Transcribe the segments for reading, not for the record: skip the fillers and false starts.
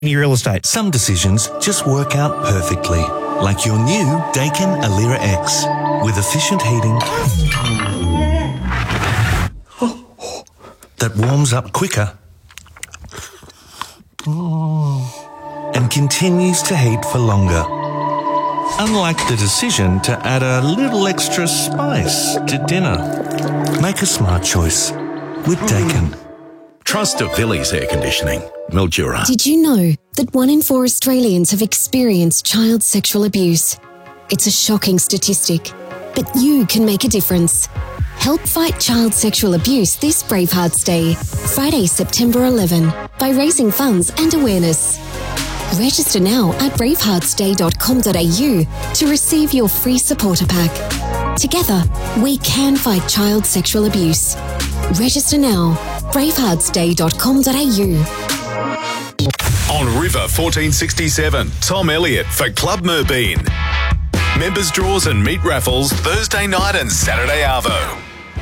real estate. Some decisions just work out perfectly, like your new Daikin Alira X with efficient heating that warms up quicker and continues to heat for longer. Unlike the decision to add a little extra spice to dinner. Make a smart choice with Daikin. Trust Avilli's Air Conditioning, Mildura. Did you know that 1 in 4 Australians have experienced child sexual abuse? It's a shocking statistic, but you can make a difference. Help fight child sexual abuse this Bravehearts Day, Friday, September 11, by raising funds and awareness. Register now at braveheartsday.com.au to receive your free supporter pack. Together, we can fight child sexual abuse. Register now, braveheartsday.com.au. On River 1467, Tom Elliott for Club Merbean. Members draws and meat raffles Thursday night and Saturday arvo.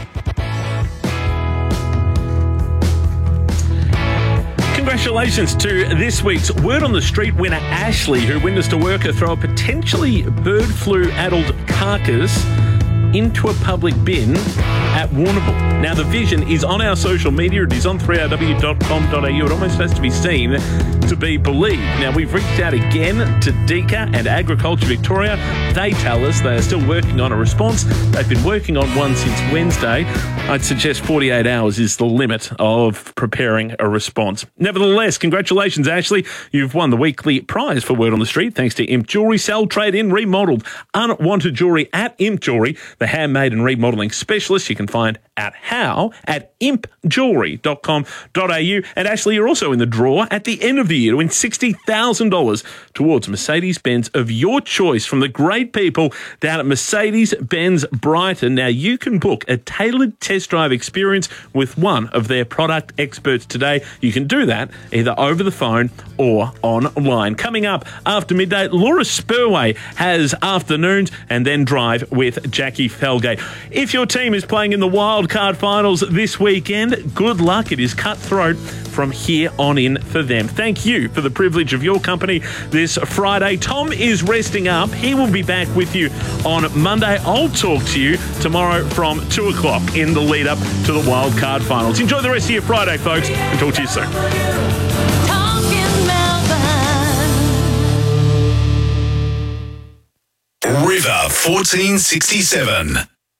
Congratulations to this week's Word on the Street winner, Ashley, who witnessed a worker throw a potentially bird flu-addled carcass into a public bin at Warrnambool. Now, the vision is on our social media. It is on 3rw.com.au. It almost has to be seen to be believed. Now, we've reached out again to DECA and Agriculture Victoria. They tell us they are still working on a response. They've been working on one since Wednesday. I'd suggest 48 hours is the limit of preparing a response. Nevertheless, congratulations, Ashley. You've won the weekly prize for Word on the Street thanks to Imp Jewellery. Sell, trade in, remodelled unwanted jewellery at Imp Jewellery, the handmade and remodelling specialist. You can find out how at impjewellery.com.au. And Ashley, you're also in the draw at the end of the year to win $60,000 towards a Mercedes-Benz of your choice from the great people down at Mercedes-Benz Brighton. Now, you can book a tailored test drive experience with one of their product experts today. You can do that either over the phone or online. Coming up after midday, Laura Spurway has afternoons and then drive with Jackie Felgate. If your team is playing in the wild card finals this weekend, good luck. It is cutthroat from here on in for them. Thank you for the privilege of your company this Friday. Tom is resting up. He will be back with you on Monday. I'll talk to you tomorrow from 2 o'clock in the lead up to the wild card finals. Enjoy the rest of your Friday, folks, and talk to you soon. River 1467.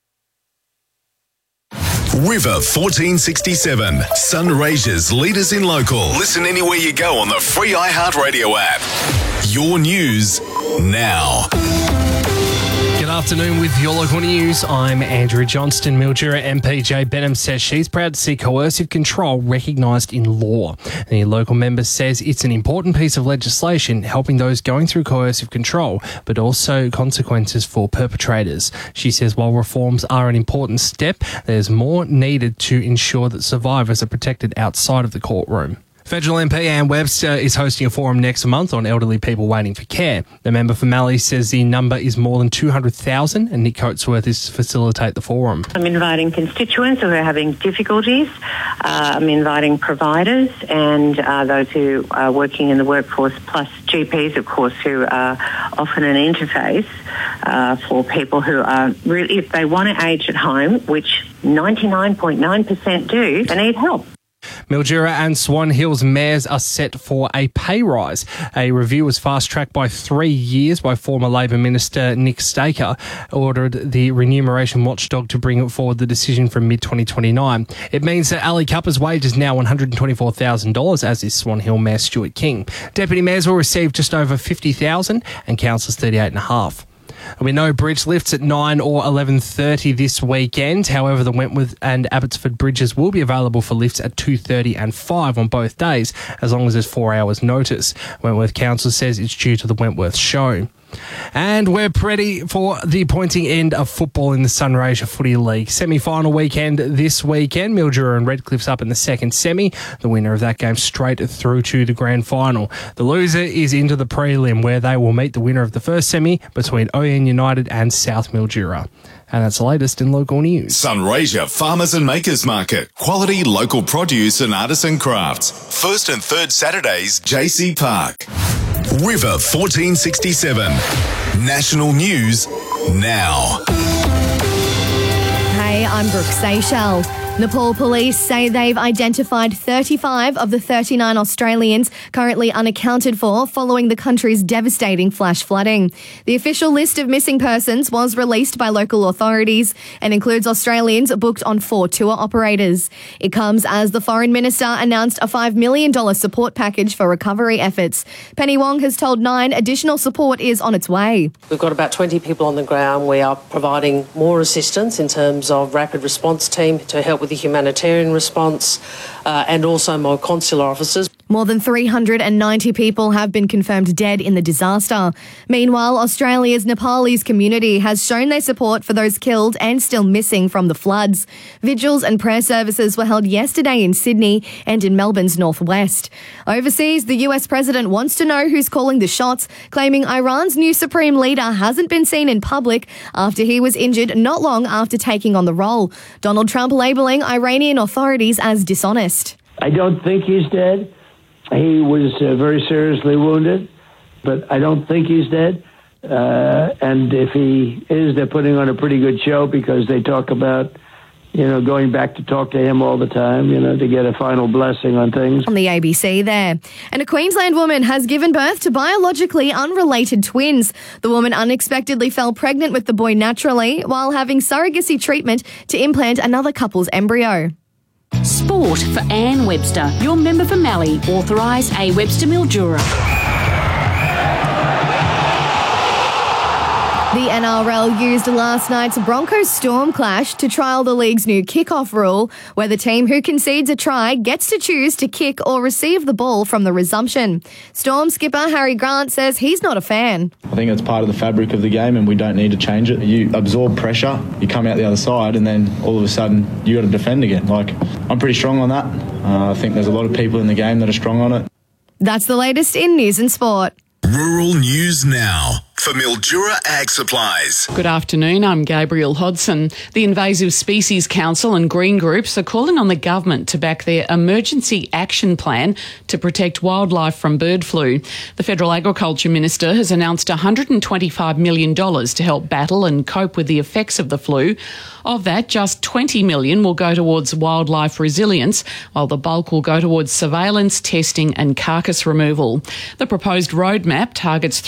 River 1467. Sunraysia's leaders in local. Listen anywhere you go on the free iHeartRadio app. Your news now. Good afternoon with your local news. I'm Andrew Johnston. Mildura MP Jay Benham says she's proud to see coercive control recognised in law. The local member says it's an important piece of legislation helping those going through coercive control, but also consequences for perpetrators. She says while reforms are an important step, there's more needed to ensure that survivors are protected outside of the courtroom. Federal MP Anne Webster is hosting a forum next month on elderly people waiting for care. The member for Mallee says the number is more than 200,000 and Nick Coatsworth is to facilitate the forum. I'm inviting constituents who are having difficulties. I'm inviting providers and those who are working in the workforce, plus GPs, of course, who are often an interface for people who are really, if they want to age at home, which 99.9% do, they need help. Mildura and Swan Hills mayors are set for a pay rise. A review was fast-tracked by 3 years by former Labor Minister Nick Staker, ordered the remuneration watchdog to bring forward the decision from mid-2029. It means that Ali Cupper's wage is now $124,000, as is Swan Hill Mayor Stuart King. Deputy mayors will receive just over $50,000 and councillors $38,500. There'll be no bridge lifts at 9 or 11:30 this weekend. However, the Wentworth and Abbotsford bridges will be available for lifts at 2:30 and 5 on both days, as long as there's 4 hours notice. Wentworth Council says it's due to the Wentworth show. And we're ready for the pointing end of football in the Sunraysia Footy League. Semi-final weekend this weekend. Mildura and Redcliffe's up in the second semi. The winner of that game straight through to the grand final. The loser is into the prelim, where they will meet the winner of the first semi between ON United and South Mildura. And that's the latest in local news. Sunraysia Farmers and Makers Market. Quality local produce and artisan crafts. First and third Saturdays, JC Park. River 1467. National news now. Hey, I'm Brooke Seychelles. Nepal police say they've identified 35 of the 39 Australians currently unaccounted for following the country's devastating flash flooding. The official list of missing persons was released by local authorities and includes Australians booked on 4 tour operators. It comes as the Foreign Minister announced a $5 million support package for recovery efforts. Penny Wong has told Nine additional support is on its way. We've got about 20 people on the ground. We are providing more assistance in terms of rapid response team to help with the humanitarian response and also more consular officers. More than 390 people have been confirmed dead in the disaster. Meanwhile, Australia's Nepalese community has shown their support for those killed and still missing from the floods. Vigils and prayer services were held yesterday in Sydney and in Melbourne's northwest. Overseas, the US president wants to know who's calling the shots, claiming Iran's new supreme leader hasn't been seen in public after he was injured not long after taking on the role. Donald Trump labelling Iranian authorities as dishonest. I don't think he's dead. He was very seriously wounded, but I don't think he's dead. And if he is, they're putting on a pretty good show because they talk about, going back to talk to him all the time, to get a final blessing on things. On the ABC there. And a Queensland woman has given birth to biologically unrelated twins. The woman unexpectedly fell pregnant with the boy naturally while having surrogacy treatment to implant another couple's embryo. Sport for Anne Webster, your member for Mallee, authorised A. Webster Mildura. The NRL used last night's Broncos Storm clash to trial the league's new kickoff rule, where the team who concedes a try gets to choose to kick or receive the ball from the resumption. Storm skipper Harry Grant says he's not a fan. I think it's part of the fabric of the game and we don't need to change it. You absorb pressure, you come out the other side and then all of a sudden you got to defend again. I'm pretty strong on that. I think there's a lot of people in the game that are strong on it. That's the latest in news and sport. Rural news now for Mildura Ag Supplies. Good afternoon, I'm Gabrielle Hodson. The Invasive Species Council and green groups are calling on the government to back their emergency action plan to protect wildlife from bird flu. The Federal Agriculture Minister has announced $125 million to help battle and cope with the effects of the flu. Of that, just $20 million will go towards wildlife resilience, while the bulk will go towards surveillance, testing and carcass removal. The proposed roadmap targets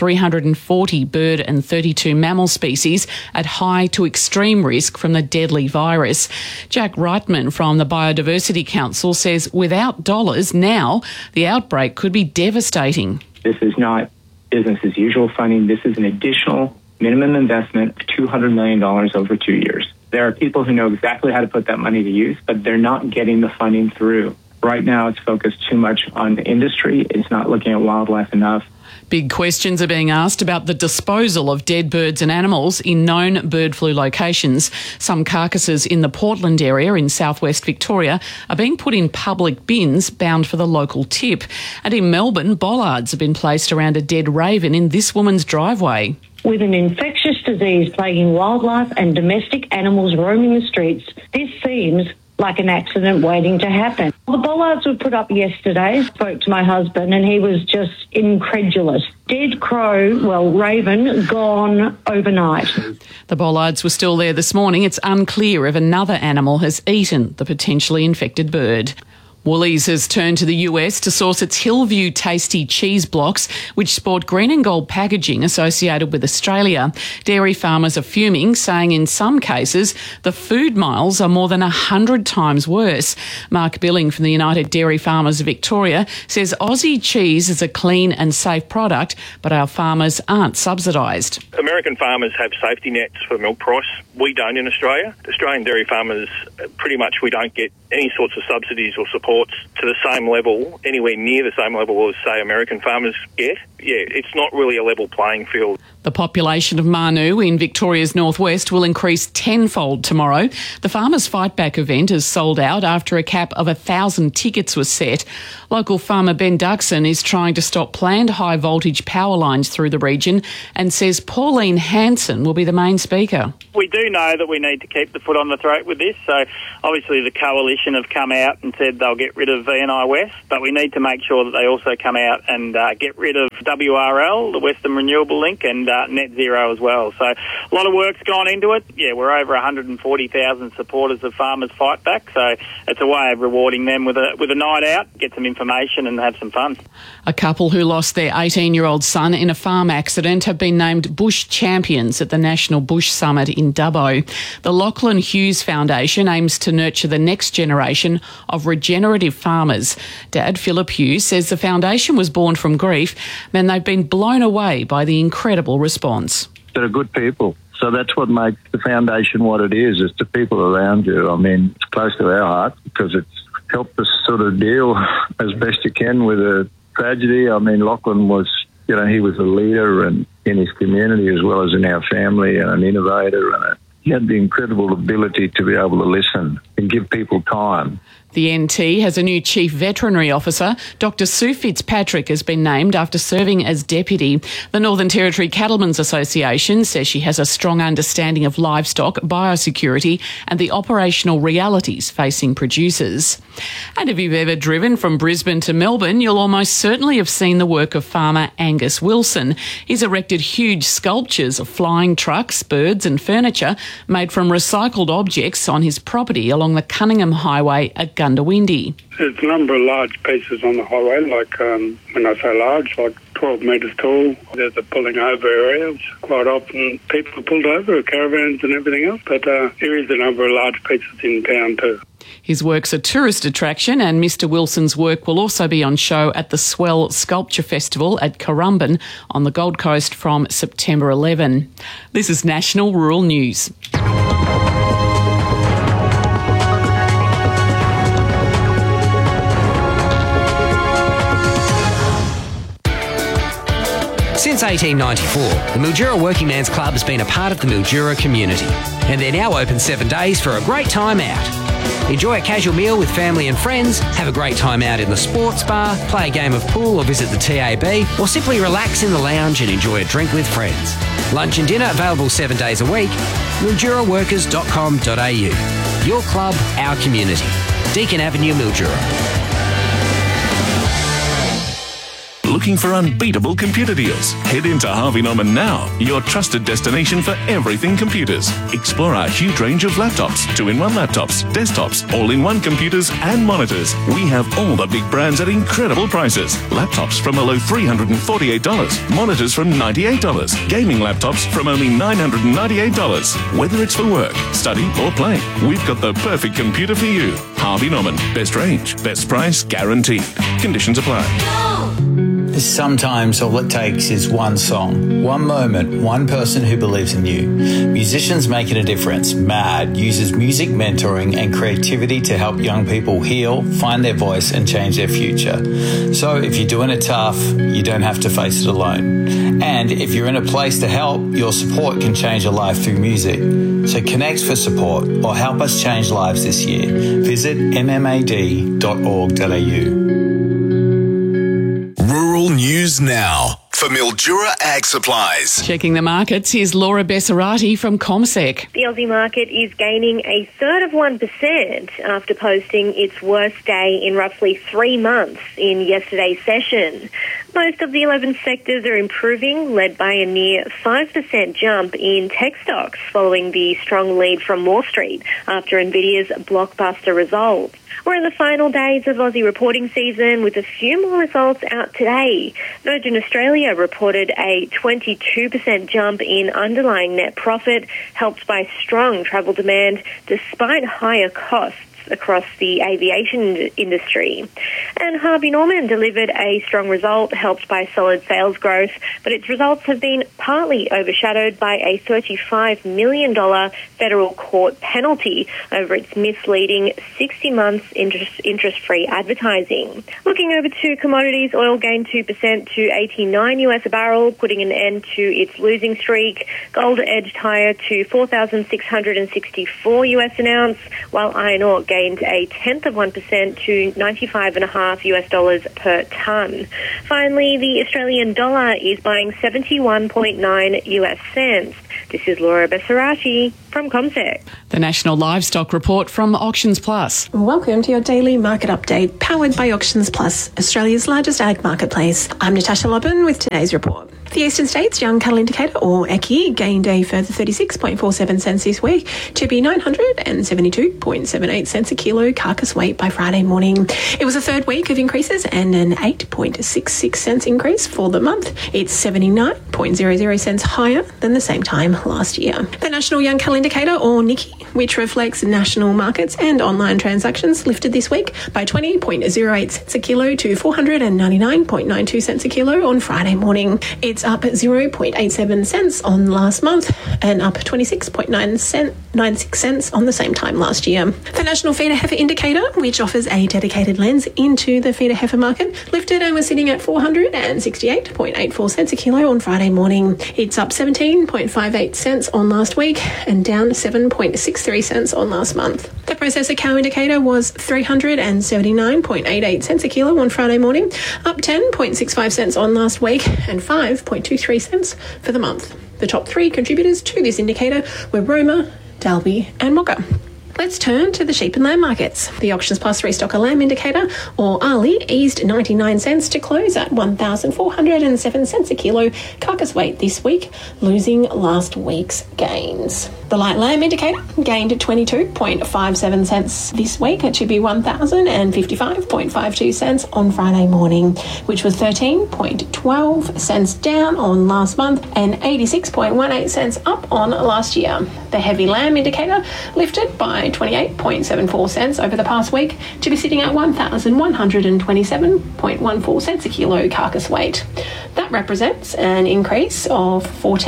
340 bird and 32 mammal species at high to extreme risk from the deadly virus. Jack Reitman from the Biodiversity Council says without dollars now, the outbreak could be devastating. This is not business as usual funding. This is an additional minimum investment of $200 million over 2 years. There are people who know exactly how to put that money to use, but they're not getting the funding through. Right now, it's focused too much on the industry. It's not looking at wildlife enough. Big questions are being asked about the disposal of dead birds and animals in known bird flu locations. Some carcasses in the Portland area in southwest Victoria are being put in public bins bound for the local tip. And in Melbourne, bollards have been placed around a dead raven in this woman's driveway. With an infectious disease plaguing wildlife and domestic animals roaming the streets, this seems like an accident waiting to happen. The bollards were put up yesterday. Spoke to my husband and he was just incredulous. Dead raven, gone overnight. The bollards were still there this morning. It's unclear if another animal has eaten the potentially infected bird. Woolies has turned to the US to source its Hillview Tasty cheese blocks, which sport green and gold packaging associated with Australia. Dairy farmers are fuming, saying in some cases the food miles are more than 100 times worse. Mark Billing from the United Dairy Farmers of Victoria says Aussie cheese is a clean and safe product, but our farmers aren't subsidised. American farmers have safety nets for milk price. We don't in Australia. Australian dairy farmers, pretty much we don't get any sorts of subsidies or supports to the same level, anywhere near the same level as, say, American farmers get, it's not really a level playing field. The population of Manu in Victoria's northwest will increase tenfold tomorrow. The Farmers Fight Back event is sold out after a cap of 1,000 tickets was set. Local farmer Ben Duxon is trying to stop planned high-voltage power lines through the region and says Pauline Hanson will be the main speaker. We do know that we need to keep the foot on the throat with this, so obviously the coalition have come out and said they'll get rid of VNI West, but we need to make sure that they also come out and get rid of WRL, the Western Renewable Link, and Net Zero as well. So a lot of work's gone into it. Yeah, we're over 140,000 supporters of Farmers Fight Back, so it's a way of rewarding them with a night out, get some information and have some fun. A couple who lost their 18-year-old son in a farm accident have been named Bush Champions at the National Bush Summit in Dubbo. The Lachlan Hughes Foundation aims to nurture the next generation of regenerative farmers. Dad, Philip Hughes, says the foundation was born from grief and they've been blown away by the incredible response. They're good people. So that's what makes the foundation what it is the people around you. I mean, it's close to our heart because it's helped us sort of deal as best you can with a tragedy. I mean, Lachlan was, he was a leader in his community as well as in our family and an innovator. And he had the incredible ability to be able to listen and give people time. The NT has a new Chief Veterinary Officer. Dr Sue Fitzpatrick has been named after serving as Deputy. The Northern Territory Cattlemen's Association says she has a strong understanding of livestock, biosecurity and the operational realities facing producers. And if you've ever driven from Brisbane to Melbourne, you'll almost certainly have seen the work of farmer Angus Wilson. He's erected huge sculptures of flying trucks, birds and furniture made from recycled objects on his property along the Cunningham Highway at Gundawindi. There's a number of large pieces on the highway, like when I say large, like 12 metres tall. There's a pulling over area, which quite often people pulled over, caravans and everything else, but there is a number of large pieces in town too. His work's a tourist attraction and Mr Wilson's work will also be on show at the Swell Sculpture Festival at Currumbin on the Gold Coast from September 11. This is National Rural News. Since 1894, the Mildura Working Man's Club has been a part of the Mildura community, and they're now open 7 days for a great time out. Enjoy a casual meal with family and friends, have a great time out in the sports bar, play a game of pool or visit the TAB, or simply relax in the lounge and enjoy a drink with friends. Lunch and dinner available 7 days a week. MilduraWorkers.com.au. Your club, our community. Deakin Avenue, Mildura. Looking for unbeatable computer deals? Head into Harvey Norman now, your trusted destination for everything computers. Explore our huge range of laptops, 2-in-1 laptops, desktops, all-in-one computers and monitors. We have all the big brands at incredible prices. Laptops from below $348, monitors from $98, gaming laptops from only $998. Whether it's for work, study or play, we've got the perfect computer for you. Harvey Norman, best range, best price, guaranteed. Conditions apply. Sometimes all it takes is one song, one moment, one person who believes in you. Musicians Making a Difference, MAD, uses music mentoring and creativity to help young people heal, find their voice and change their future. So if you're doing it tough, you don't have to face it alone. And if you're in a place to help, your support can change a life through music. So connect for support or help us change lives this year. Visit mmad.org.au. Rural News Now for Mildura Ag Supplies. Checking the markets, here's Laura Bessarati from CommSec. The Aussie market is gaining 1/3% after posting its worst day in roughly 3 months in yesterday's session. Most of the 11 sectors are improving, led by a near 5% jump in tech stocks following the strong lead from Wall Street after Nvidia's blockbuster results. We're in the final days of Aussie reporting season with a few more results out today. Virgin Australia reported a 22% jump in underlying net profit, helped by strong travel demand despite higher costs. across the aviation industry. And Harvey Norman delivered a strong result, helped by solid sales growth, but its results have been partly overshadowed by a $35 million federal court penalty over its misleading 60 months interest-free advertising. Looking over to commodities, oil gained 2% to 89 US a barrel, putting an end to its losing streak. Gold edged higher to 4,664 US an ounce, while iron ore gained 0.1% to 95.5 US dollars per tonne. Finally, the Australian dollar is buying 71.9 US cents. This is Laura Bessarati from CommSec. The National Livestock Report from Auctions Plus. Welcome to your daily market update, powered by Auctions Plus, Australia's largest ag marketplace. I'm Natasha Lobban with today's report. The Eastern States Young Cattle Indicator, or ECI, gained a further 36.47 cents this week to be 972.78 cents a kilo carcass weight by Friday morning. It was a third week of increases and an 8.66 cents increase for the month. It's 79.00 cents higher than the same time last year. The National Young Cattle Indicator, or NYCI, which reflects national markets and online transactions, lifted this week by 20.08 cents a kilo to 499.92 cents a kilo on Friday morning. It's up 0.87 cents on last month and up 26.96 cents on the same time last year. The National Feeder Heifer Indicator, which offers a dedicated lens into the feeder heifer market, lifted and was sitting at 468.84 cents a kilo on Friday morning. It's up 17.58 cents on last week and down 7.63 cents on last month. The Processor Cow Indicator was 379.88 cents a kilo on Friday morning, up 10.65 cents on last week and 5.23 cents for the month. The top three contributors to this indicator were Roma, Dalby and Mocha. Let's turn to the sheep and lamb markets. The Auctions Plus Restocker Lamb Indicator, or ARLI, eased 99 cents to close at 1,407 cents a kilo carcass weight this week, losing last week's gains. The Light Lamb Indicator gained 22.57 cents this week to be 1,055.52 cents on Friday morning, which was 13.12 cents down on last month and 86.18 cents up on last year. The Heavy Lamb Indicator lifted by 28.74 cents over the past week to be sitting at 1,127.14 cents a kilo carcass weight. That represents an increase of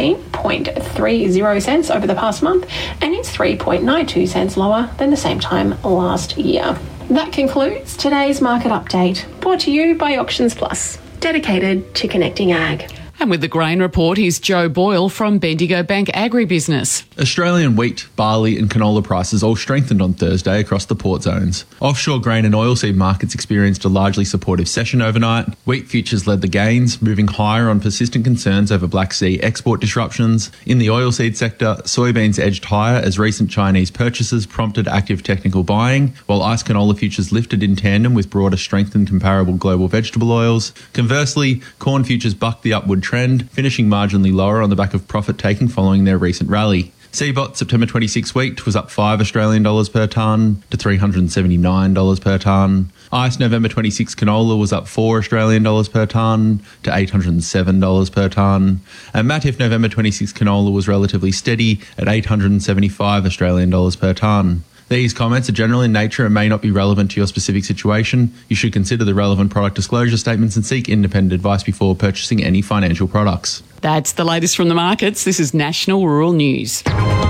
14.30 cents over the past month, and it's 3.92 cents lower than the same time last year. That concludes today's market update, brought to you by Auctions Plus, dedicated to connecting ag. And with the grain report, here's Joe Boyle from Bendigo Bank Agribusiness. Australian wheat, barley and canola prices all strengthened on Thursday across the port zones. Offshore grain and oilseed markets experienced a largely supportive session overnight. Wheat futures led the gains, moving higher on persistent concerns over Black Sea export disruptions. In the oilseed sector, soybeans edged higher as recent Chinese purchases prompted active technical buying, while ice canola futures lifted in tandem with broader strength in comparable global vegetable oils. Conversely, corn futures bucked the upward trend, finishing marginally lower on the back of profit taking following their recent rally. CBOT September 26 wheat was up $5 Australian per tonne to $379 per tonne. ICE November 26 canola was up $4 Australian per tonne to $807 per tonne. And Matif November 26 canola was relatively steady at $875 Australian per tonne. These comments are general in nature and may not be relevant to your specific situation. You should consider the relevant product disclosure statements and seek independent advice before purchasing any financial products. That's the latest from the markets. This is National Rural News.